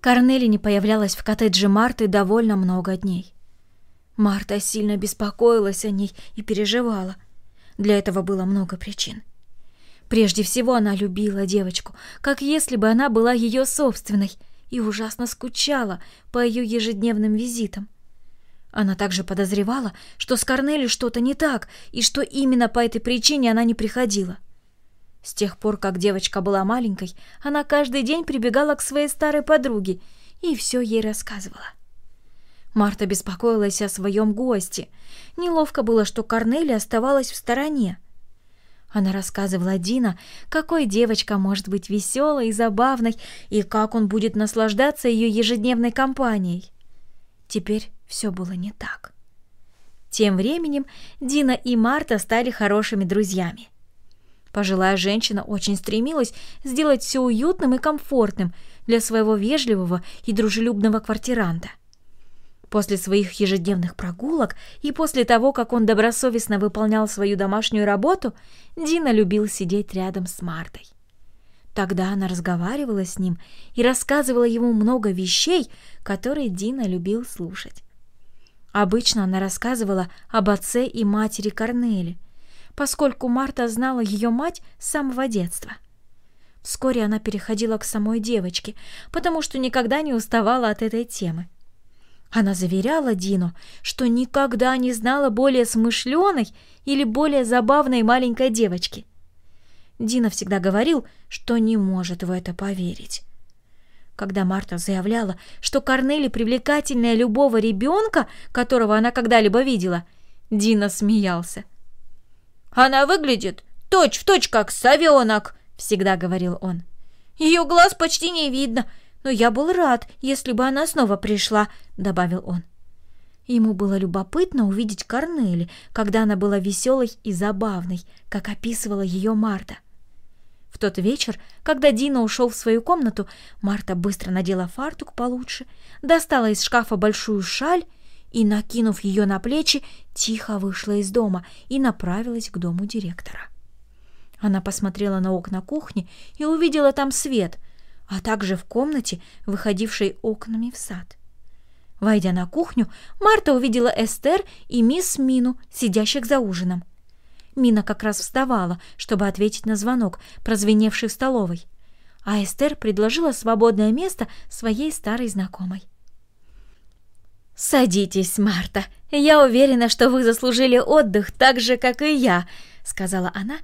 Корнели не появлялась в коттедже Марты довольно много дней. Марта сильно беспокоилась о ней и переживала. Для этого было много причин. Прежде всего, она любила девочку, как если бы она была ее собственной, и ужасно скучала по ее ежедневным визитам. Она также подозревала, что с Корнели что-то не так, и что именно по этой причине она не приходила. С тех пор, как девочка была маленькой, она каждый день прибегала к своей старой подруге и все ей рассказывала. Марта беспокоилась о своем госте. Неловко было, что Корнели оставалась в стороне. Она рассказывала Дина, какой девочка может быть веселой и забавной, и как он будет наслаждаться ее ежедневной компанией. Теперь все было не так. Тем временем Дина и Марта стали хорошими друзьями. Пожилая женщина очень стремилась сделать все уютным и комфортным для своего вежливого и дружелюбного квартиранта. После своих ежедневных прогулок и после того, как он добросовестно выполнял свою домашнюю работу, Дина любил сидеть рядом с Мартой. Тогда она разговаривала с ним и рассказывала ему много вещей, которые Дина любил слушать. Обычно она рассказывала об отце и матери Корнели, поскольку Марта знала ее мать с самого детства. Вскоре она переходила к самой девочке, потому что никогда не уставала от этой темы. Она заверяла Дину, что никогда не знала более смышленой или более забавной маленькой девочки. Дина всегда говорил, что не может в это поверить. Когда Марта заявляла, что Корнели привлекательнее любого ребенка, которого она когда-либо видела, Дина смеялся. «Она выглядит точь-в-точь, как совенок», — всегда говорил он. «Ее глаз почти не видно, но я был рад, если бы она снова пришла», — добавил он. Ему было любопытно увидеть Корнели, когда она была веселой и забавной, как описывала ее Марта. В тот вечер, когда Дина ушел в свою комнату, Марта быстро надела фартук получше, достала из шкафа большую шаль и, накинув ее на плечи, тихо вышла из дома и направилась к дому директора. Она посмотрела на окна кухни и увидела там свет, а также в комнате, выходившей окнами в сад. Войдя на кухню, Марта увидела Эстер и мисс Мину, сидящих за ужином. Мина как раз вставала, чтобы ответить на звонок, прозвеневший в столовой, а Эстер предложила свободное место своей старой знакомой. «Садитесь, Марта. Я уверена, что вы заслужили отдых так же, как и я», — сказала она,